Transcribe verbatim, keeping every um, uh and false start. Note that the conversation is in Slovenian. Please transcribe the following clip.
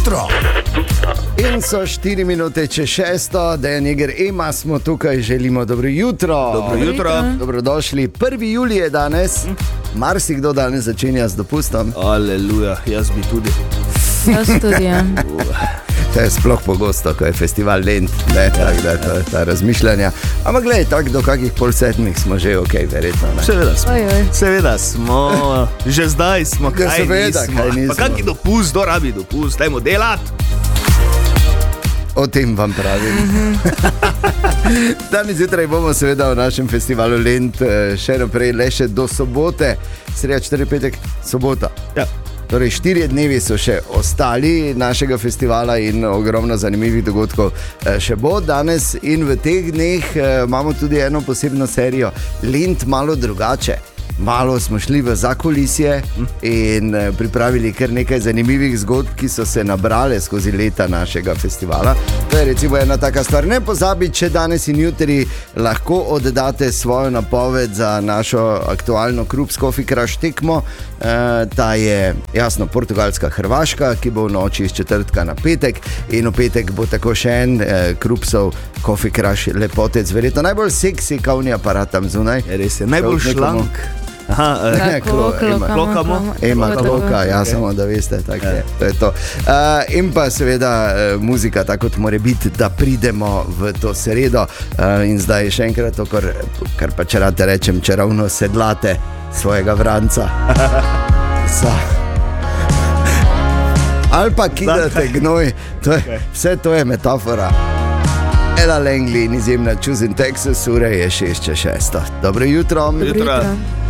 jutro. In so štiri minute čez šesto, da je Neger Ema, smo tukaj, želimo dobro jutro. Dobro jutro. Dobrodošli, prvi julij je danes, marsikdo danes začenja z dopustom. Aleluja, jaz bi tudi. Jaz tudi, ja. To je sploh pogosto, ko je festival Lent, ne, tako da to je ta razmišljanja. Ampak gledaj, tako do kakih pol sedmih smo že ok, verjetno, ne. Seveda smo, Oj, oj. seveda smo, že zdaj smo, Ja, kaj seveda, nismo. kaj nismo. Pa kak je dopust, kdo rabi dopust, dajmo delat. O tem vam pravim. Danes zjutraj bomo seveda v našem festivalu Lent eh, še naprej le še do sobote, sreda, četrtek, petek, sobota. Ja. Torej, štirje dnevi so še ostali našega festivala in ogromno zanimivih dogodkov eh, še bo danes. In v teh dneh eh, imamo tudi eno posebno serijo Lent malo drugače. Malo smo šli v zakulisje in eh, pripravili kar nekaj zanimivih zgodb, ki so se nabrale skozi leta našega festivala. To je recimo ena taka stvar. Ne pozabi, če danes in jutri lahko oddate svojo napoved za našo aktualno Krups Coffee Crush tekmo. E, ta je jasno Portugalska-Hrvaška, ki bo v noči iz četrtka na petek, in v petek bo tako še en e, Krupsov Coffee Crush lepotec, verjetno najbolj seksi kavni aparat tam zunaj. Je res je, najbolj Prav nekomu- šlank. Aha, eh, Ne, klo- Ema. Klokamo. Ema Tako, kloka, tako. ja, samo da veste, tako je, to je to. Uh, in pa seveda uh, muzika, tako kot mora biti, da pridemo v to sredo. Uh, in zdaj še enkrat to, kar, kar pa če rade rečem, če ravno sedlate svojega vranca. Sa. Ali pa kidate gnoj, to je, vse to je metafora. Ella Langley in izjemna Choosing Texas, ura je šest čez šesto. Dobro jutro. Dobro Jutro. jutro.